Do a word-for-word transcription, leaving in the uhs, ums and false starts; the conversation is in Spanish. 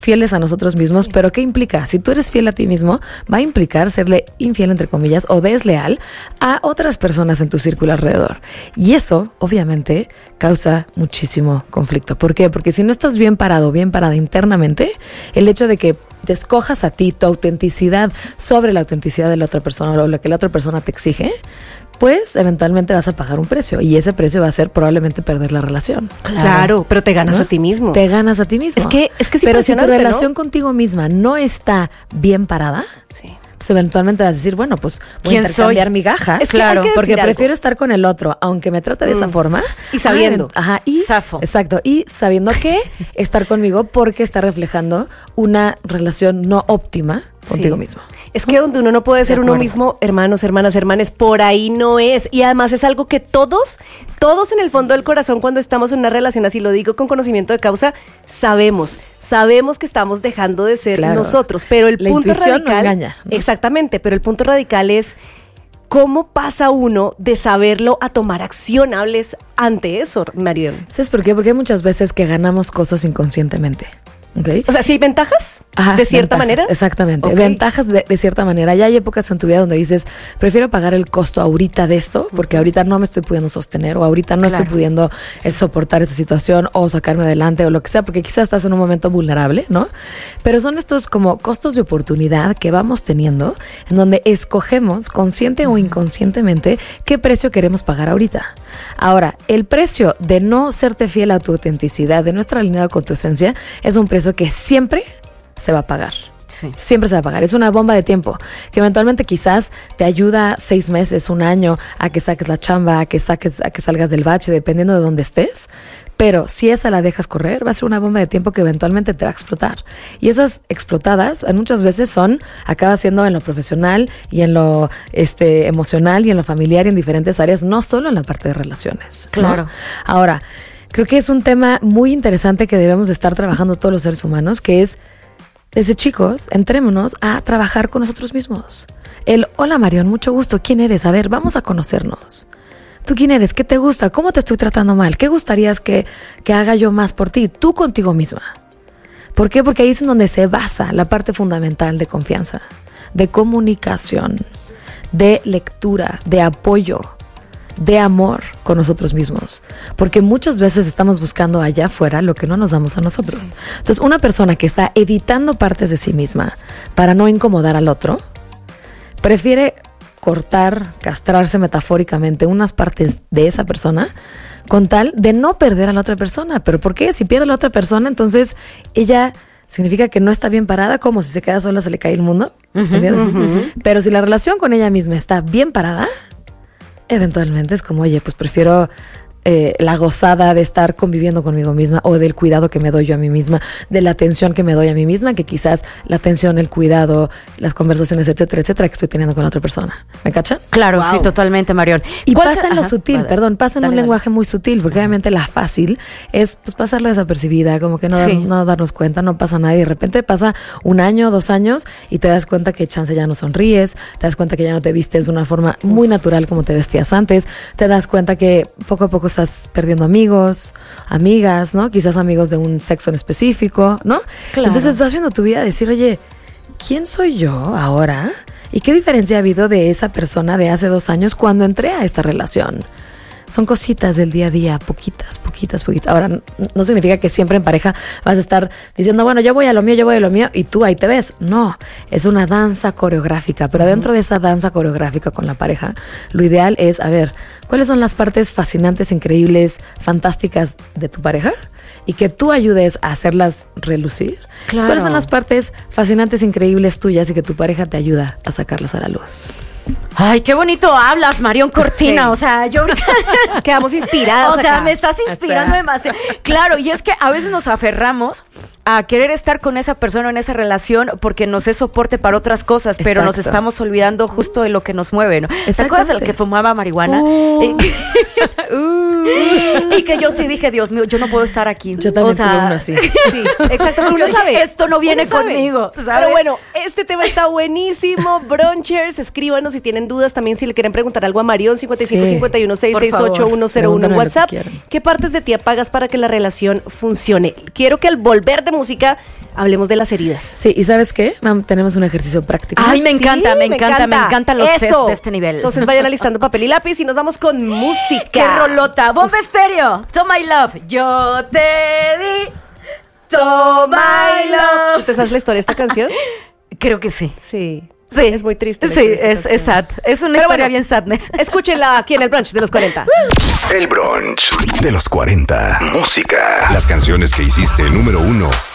fieles a nosotros mismos, sí. Pero ¿qué implica? Si tú eres fiel a ti mismo, va a implicar serle infiel, entre comillas, o desleal a otras personas en tu círculo alrededor. Y eso, obviamente, causa muchísimo conflicto. ¿Por qué? Porque si no estás bien parado, bien parada internamente, el hecho de que te escojas a ti, tu autenticidad sobre la autenticidad de la otra persona o lo que la otra persona te exige, pues eventualmente vas a pagar un precio y ese precio va a ser probablemente perder la relación. Claro, claro, pero te ganas, ¿no?, a ti mismo. Te ganas a ti mismo. Es que es que es pero si tu relación, ¿no?, ¿no?, contigo misma no está bien parada, sí, pues eventualmente vas a decir, bueno, pues voy a intercambiar soy? migajas, es que claro, porque algo. prefiero estar con el otro, aunque me trate de mm. esa forma. Y sabiendo. Ah, ajá, y, Zafo. Exacto, y sabiendo que estar conmigo porque está reflejando una relación no óptima contigo sí. mismo. Es que donde uno no puede ser uno mismo, hermanos, hermanas, hermanes, por ahí no es. Y además es algo que todos, todos en el fondo del corazón, cuando estamos en una relación, así lo digo con conocimiento de causa, sabemos, sabemos que estamos dejando de ser claro. nosotros. Pero el La punto intuición radical, no engaña, ¿no? Exactamente, pero el punto radical es cómo pasa uno de saberlo a tomar accionables ante eso, Marion. ¿Sabes por qué? Porque hay muchas veces que ganamos cosas inconscientemente. Okay. O sea, ¿sí hay ventajas? Ajá, ¿de cierta ventajas, manera? Exactamente, okay. Ventajas de, de cierta manera. Ya hay épocas en tu vida donde dices, prefiero pagar el costo ahorita de esto, porque uh-huh. ahorita no me estoy pudiendo sostener, o ahorita no claro. estoy pudiendo sí. eh, soportar esa situación, o sacarme adelante, o lo que sea, porque quizás estás en un momento vulnerable, ¿no? Pero son estos como costos de oportunidad que vamos teniendo, en donde escogemos, consciente uh-huh. o inconscientemente, qué precio queremos pagar ahorita. Ahora, el precio de no serte fiel a tu autenticidad, de no estar alineado con tu esencia, es un precio que siempre se va a pagar. Sí. Siempre se va a pagar. Es una bomba de tiempo que eventualmente quizás te ayuda seis meses, un año a que saques la chamba, a que saques, a que salgas del bache, dependiendo de dónde estés. Pero si esa la dejas correr, va a ser una bomba de tiempo que eventualmente te va a explotar. Y esas explotadas muchas veces son, acaba siendo en lo profesional y en lo este, emocional y en lo familiar y en diferentes áreas, no solo en la parte de relaciones. Claro. ¿No? Ahora, creo que es un tema muy interesante que debemos de estar trabajando todos los seres humanos, que es, desde chicos, entrémonos a trabajar con nosotros mismos. El, hola Marion, mucho gusto, ¿quién eres? A ver, vamos a conocernos. ¿Tú quién eres? ¿Qué te gusta? ¿Cómo te estoy tratando mal? ¿Qué gustarías que, que haga yo más por ti? Tú contigo misma. ¿Por qué? Porque ahí es en donde se basa la parte fundamental de confianza, de comunicación, de lectura, de apoyo, de amor con nosotros mismos, porque muchas veces estamos buscando allá afuera lo que no nos damos a nosotros. Sí. Entonces, una persona que está editando partes de sí misma para no incomodar al otro, prefiere cortar, castrarse metafóricamente unas partes de esa persona con tal de no perder a la otra persona. ¿Pero por qué? Si pierde a la otra persona, entonces ella significa que no está bien parada, como si se queda sola se le cae el mundo. Uh-huh, ¿entiendes? Uh-huh. Pero si la relación con ella misma está bien parada, eventualmente es como, oye, pues prefiero eh, la gozada de estar conviviendo conmigo misma, o del cuidado que me doy yo a mí misma, de la atención que me doy a mí misma, que quizás la atención, el cuidado, las conversaciones, etcétera, etcétera, que estoy teniendo con la otra persona. ¿Me cachan? Claro, wow. Sí, totalmente, Marion. Y pasa en lo sutil, vale. perdón, pasa en dale, un dale. lenguaje muy sutil, porque uh-huh. obviamente la fácil es pues pasarla desapercibida, como que no, sí. no darnos cuenta, no pasa nada, y de repente pasa un año, dos años, y te das cuenta que chance ya no sonríes, te das cuenta que ya no te vistes de una forma muy natural como te vestías antes, te das cuenta que poco a poco estás perdiendo amigos, amigas, ¿no? Quizás amigos de un sexo en específico, ¿no? Claro. Entonces vas viendo tu vida, decir, oye, ¿quién soy yo ahora? ¿Y qué diferencia ha habido de esa persona de hace dos años cuando entré a esta relación? Son cositas del día a día, poquitas, poquitas, poquitas. Ahora, no, no significa que siempre en pareja vas a estar diciendo, bueno, yo voy a lo mío, yo voy a lo mío, y tú ahí te ves. No, es una danza coreográfica, pero dentro de esa danza coreográfica con la pareja, lo ideal es, a ver, ¿cuáles son las partes fascinantes, increíbles, fantásticas de tu pareja? Y que tú ayudes a hacerlas relucir. Claro. ¿Cuáles son las partes fascinantes, increíbles tuyas y que tu pareja te ayuda a sacarlas a la luz? Ay, qué bonito hablas, Marion Cortina. Sí. O sea, yo ahorita quedamos inspiradas. O sea, acá. me estás inspirando o sea. demasiado. Claro, y es que a veces nos aferramos a querer estar con esa persona en esa relación porque nos es soporte para otras cosas, pero Exacto. nos estamos olvidando justo de lo que nos mueve, ¿no? ¿Te acuerdas del que fumaba marihuana? Uh. uh. Y que yo sí dije, Dios mío, yo no puedo estar aquí. Yo también o sea, tuve uno así. Sí, exacto, pero uno sabe. Esto no viene Uno sabe. conmigo, ¿sabes? Pero bueno, este tema está buenísimo. Brunchers, escríbanos si tienen dudas. También si le quieren preguntar algo a Marión, cincuenta y cinco, Sí. cincuenta y uno, seis seis ocho, uno cero uno en Pregúntanos lo que WhatsApp. quieran. ¿Qué partes de ti apagas para que la relación funcione? Quiero que al volver de música hablemos de las heridas. Sí, ¿y sabes qué? Mam, tenemos un ejercicio práctico. Ay, me encanta, Sí, me encanta, me encantan los test Eso. de este nivel. Entonces vayan alistando papel y lápiz y nos vamos con música. ¡Qué rolota! ¡Bomba Estéreo! To My Love. Yo te di To My ¿Tú Love. te sabes la historia de esta canción? Creo que sí. Sí. Sí. Es muy triste. la Sí, historia de es, esta es canción. sad. Es una Pero historia bueno, bien sadness. Escúchenla aquí en el brunch de los cuarenta. El brunch de los cuarenta. Música. Las canciones que hiciste número uno